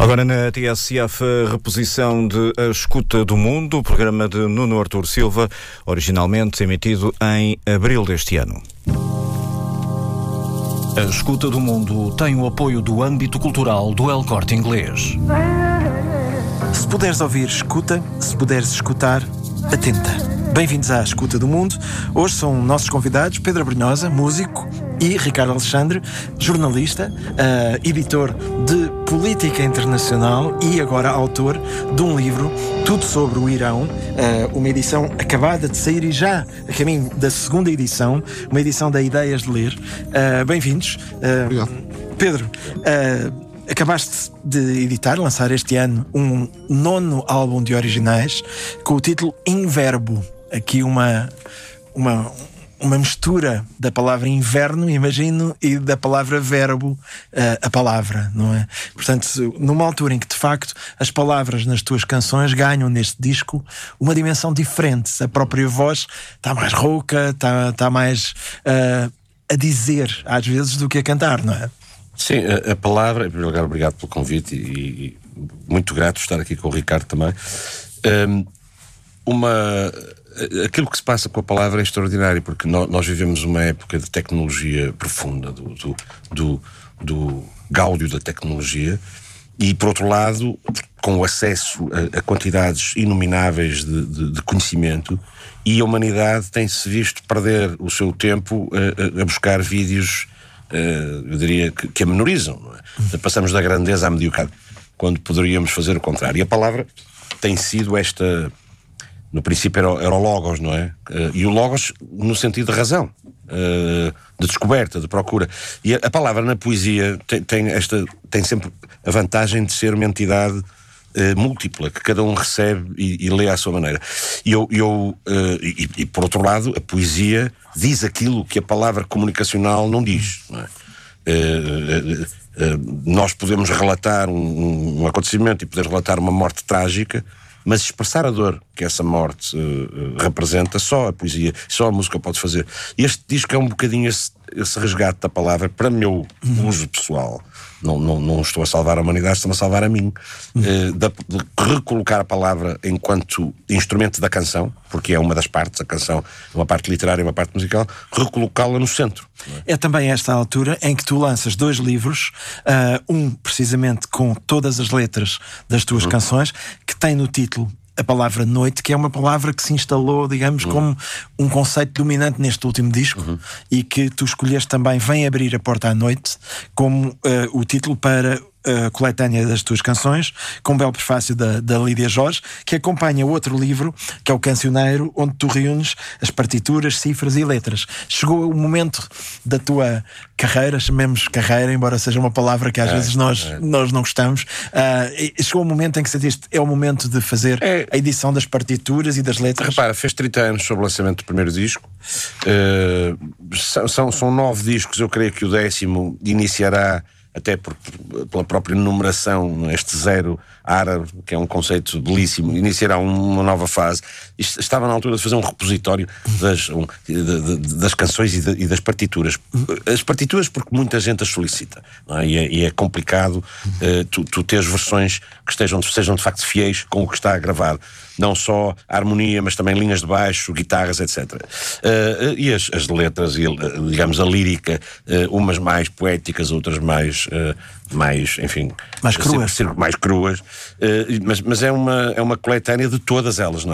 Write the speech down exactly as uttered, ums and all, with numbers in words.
Agora na T S F, a reposição de A Escuta do Mundo, o programa de Nuno Artur Silva, originalmente emitido em abril deste ano. A Escuta do Mundo tem o apoio do âmbito cultural do El Corte Inglês. Se puderes ouvir, escuta. Se puderes escutar, atenta. Bem-vindos à Escuta do Mundo. Hoje são nossos convidados Pedro Brunhosa, músico, e Ricardo Alexandre, jornalista, uh, editor de política internacional e agora autor de um livro, Tudo sobre o Irão, uh, uma edição acabada de sair e já a caminho da segunda edição, uma edição da Ideias de Ler. Uh, bem-vindos. Uh, Obrigado. Pedro, uh, acabaste de editar, lançar este ano, um nono álbum de originais com o título Inverbo. Aqui uma, uma, uma mistura da palavra inverno, imagino, e da palavra verbo, uh, a palavra, não é? Portanto, numa altura em que de facto as palavras nas tuas canções ganham neste disco uma dimensão diferente. A própria voz está mais rouca, está, está mais uh, a dizer às vezes do que a cantar, não é? Sim, a, a palavra, em primeiro lugar, obrigado pelo convite e, e muito grato estar aqui com o Ricardo também. Um, uma, aquilo que se passa com a palavra é extraordinário, porque nós, nós vivemos uma época de tecnologia profunda, do, do, do, do gáudio da tecnologia, e por outro lado, com o acesso a, a quantidades inomináveis de, de, de conhecimento, e a humanidade tem-se visto perder o seu tempo a, a, a buscar vídeos, Uh, eu diria que, que a menorizam, não é? Passamos da grandeza à mediocridade, quando poderíamos fazer o contrário. E a palavra tem sido esta, no princípio era, era o logos, não é? Uh, e o logos no sentido de razão, uh, de descoberta, de procura. E a, a palavra na poesia tem, tem, esta, tem sempre a vantagem de ser uma entidade uh, múltipla, que cada um recebe e, e lê à sua maneira. E, eu, eu, uh, e, e por outro lado, a poesia diz aquilo que a palavra comunicacional não diz, não é? Uh, uh, uh, nós podemos relatar um, um acontecimento e poder relatar uma morte trágica, mas expressar a dor que essa morte uh, uh, representa, só a poesia, só a música pode fazer. E este disco é um bocadinho esse, esse resgate da palavra para meu uso pessoal. Não, não, não estou a salvar a humanidade, estou a salvar a mim. Uh, de, de recolocar a palavra enquanto instrumento da canção, porque é uma das partes, a canção, uma parte literária e uma parte musical, recolocá-la no centro. É? É também esta altura em que tu lanças dois livros, uh, um precisamente com todas as letras das tuas uhum. canções, que tem no título a palavra noite, que é uma palavra que se instalou, digamos, uhum. como um conceito dominante neste último disco, uhum. e que tu escolheste também Vem Abrir a Porta à Noite como uh, o título para a coletânea das tuas canções, com um belo prefácio da, da Lídia Jorge, que acompanha outro livro, que é o Cancioneiro, onde tu reúnes as partituras, cifras e letras. Chegou o momento da tua carreira, chamemos carreira, embora seja uma palavra que às é, vezes nós, é. nós não gostamos, uh, chegou o momento em que sentiste, é o momento de fazer é. a edição das partituras e das letras. Repara, fez trinta anos sobre o lançamento do primeiro disco, uh, são, são, são nove discos, eu creio que o décimo iniciará, até por, pela própria numeração, este zero árabe, que é um conceito belíssimo, iniciará uma nova fase. Isto estava na altura de fazer um repositório das, um, de, de, das canções e, de, e das partituras. As partituras porque muita gente as solicita, não é? E, é, e é complicado uh, tu, tu teres versões que estejam, sejam de facto fiéis com o que está gravado. Não só a harmonia, mas também linhas de baixo, guitarras, etcétera. Uh, e as, as letras, e, digamos, a lírica, uh, umas mais poéticas, outras mais, uh, mais enfim... Mais cruas. Mais cruas. Uh, mas, mas é uma, é uma coletânea de todas elas, não é?